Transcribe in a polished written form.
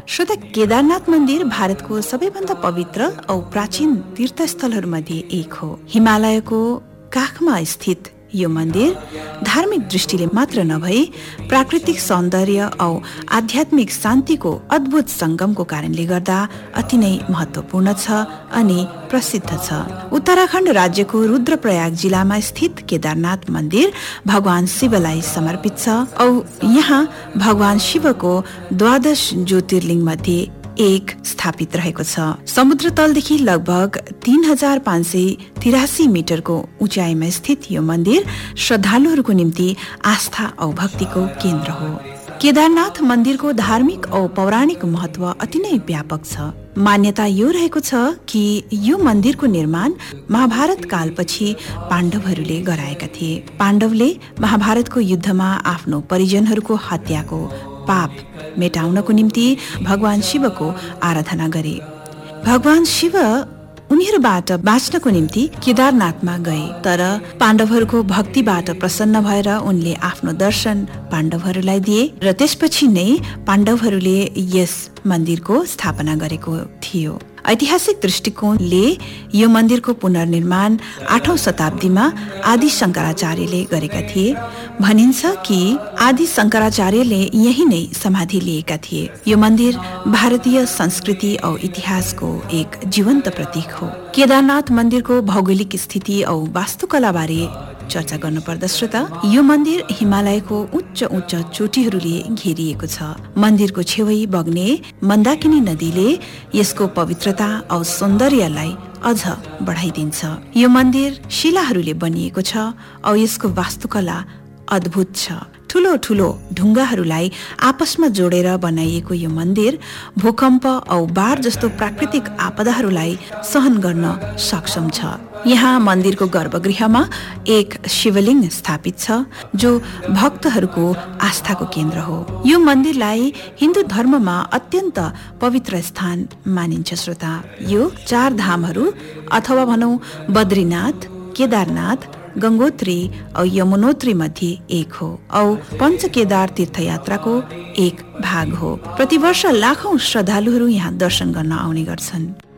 श्रोता, केदारनाथ मन्दिर भारतको सबैभन्दा पवित्र औ प्राचीन तीर्थस्थलहरूमध्ये एक हो। हिमालयको काखमा स्थित यो मन्दिर धार्मिक दृष्टिले मात्र नभई प्राकृतिक सौन्दर्य औ आध्यात्मिक शान्तिको अद्भुत संगमको कारणले गर्दा अति नै महत्त्वपूर्ण छ अनि प्रसिद्ध छ। उत्तराखण्ड राज्यको रुद्रप्रयाग जिल्लामा स्थित केदारनाथ मन्दिर भगवान शिवलाई समर्पित छ औ यहाँ भगवान शिवको 12 ज्योतिर्लिङ्ग मध्ये एक स्थापित रहेको छ। समुद्र तलदेखि लगभग 3583 मिटरको उचाइमा स्थित यो मन्दिर श्रद्धालुहरूको निम्ति आस्था औ भक्तिको केन्द्र हो। केदारनाथ मन्दिरको धार्मिक औ पौराणिक महत्व अति नै व्यापक छ। मान्यता यो रहेको छ कि यो मन्दिरको निर्माण महाभारत कालपछि पाण्डवहरूले गराएका थिए। पाण्डवले महाभारतको युद्धमा आफ्नो परिजनहरूको हत्याको पाप मेटाउनको निम्ति भगवान शिवको आराधना गरे। भगवान शिव उनीहरूबाट बाँच्नको निम्ति केदारनाथमा गए, तर पाण्डवहरूको भक्तिबाट प्रसन्न भएर उनले आफ्नो दर्शन पाण्डवहरूलाई दिए र त्यसपछि नै पाण्डवहरूले यस मन्दिरको स्थापना गरेको थियो। ऐतिहासिक दृष्टिकोणले यो मन्दिरको पुनर्निर्माण 8औं शताब्दीमा आदि शङ्कराचार्यले गरेका थिए। भनिन्छ कि आदि शङ्कराचार्यले यही नै समाधि लिएका थिए। यो मन्दिर भारतीय संस्कृति औ इतिहासको एक जीवन्त प्रतीक हो। केदारनाथ मन्दिरको भौगोलिक स्थिति औ वास्तुकला बारे चर्चा गर्नुपर्दा श्रोता, यो मन्दिर हिमालयको उच्च चोटीहरूले घेरिएको छ। मन्दिरको छेउै बग्ने मन्दाकिनी नदीले यसको पवित्रता औ सौन्दर्यलाई अझ बढाइदिन्छ। यो मन्दिर शिलाहरूले बनिएको छ औ यसको वास्तुकला अद्भुत छ। ठूलो ठूलो ढुङ्गाहरूलाई आपसमा जोडेर बनाइएको यो मन्दिर भूकम्प औ बाढ जस्तो प्राकृतिक आपदाहरूलाई सहन गर्न सक्षम छ। यहाँ मन्दिरको गर्भगृहमा एक शिवलिङ्ग स्थापित छ जो भक्तहरूको आस्थाको केन्द्र हो। यो मन्दिरलाई हिन्दू धर्ममा अत्यन्त पवित्र स्थान मानिन्छ। श्रोता, यो 4 धामहरू अथवा भनौं बद्रीनाथ, केदारनाथ, गंगोत्री औ यमुनोत्री मध्ये एक हो औ पञ्चकेदार तीर्थयात्राको एक भाग हो। प्रतिवर्ष लाखौं श्रद्धालुहरू यहाँ दर्शन गर्न आउने गर्छन्।